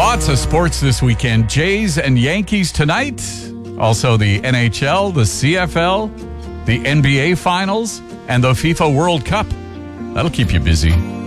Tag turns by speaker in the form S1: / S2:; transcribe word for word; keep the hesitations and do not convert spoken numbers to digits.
S1: Lots of sports this weekend. Jays and Yankees tonight. Also the N H L, the C F L, the N B A Finals, and the FIFA World Cup. That'll keep you busy.